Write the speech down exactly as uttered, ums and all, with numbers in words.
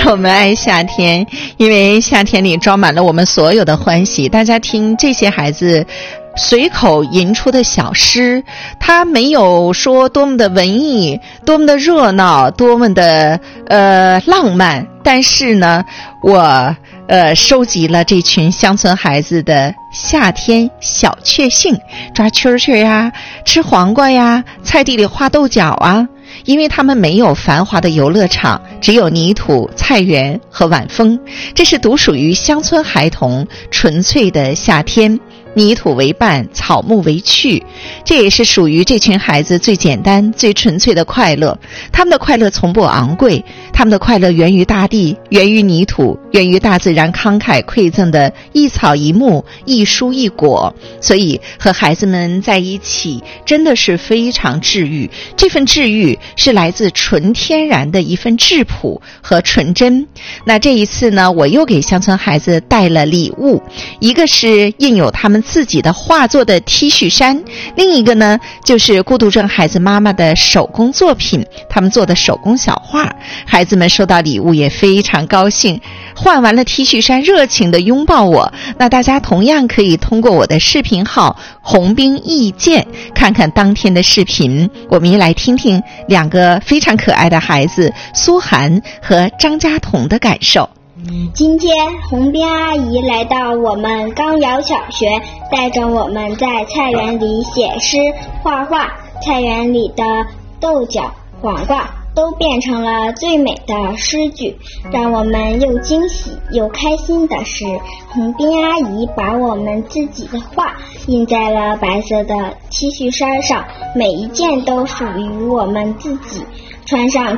我们爱夏天，因为夏天里装满了我们所有的欢喜。大家听这些孩子随口吟出的小诗，他没有说多么的文艺，多么的热闹，多么的呃浪漫，但是呢，我呃收集了这群乡村孩子的夏天小确幸，抓蛐蛐呀，吃黄瓜呀，菜地里画豆角啊。因为他们没有繁华的游乐场，只有泥土、菜园和晚风，这是独属于乡村孩童纯粹的夏天。泥土为伴，草木为趣，这也是属于这群孩子最简单最纯粹的快乐。他们的快乐从不昂贵，他们的快乐源于大地，源于泥土，源于大自然慷慨馈赠的一草一木一蔬一果。所以和孩子们在一起真的是非常治愈，这份治愈是来自纯天然的一份质朴和纯真。那这一次呢，我又给乡村孩子带了礼物，一个是印有他们自己的画作的 T 恤衫，另一个呢就是孤独症孩子妈妈的手工作品，他们做的手工小画。孩子们收到礼物也非常高兴，换完了 T 恤衫热情地拥抱我。那大家同样可以通过我的视频号红兵意见看看当天的视频。我们一来听听两个非常可爱的孩子苏涵和张佳彤的感受。 今天红兵阿姨来到我们钢窑小学，带着我们在菜园里写诗画画，菜园里的豆角、黄瓜都变成了最美的诗句。让我们又惊喜又开心的是，红兵阿姨把我们自己的画印在了白色的 T 恤衫上，每一件都属于我们自己，穿上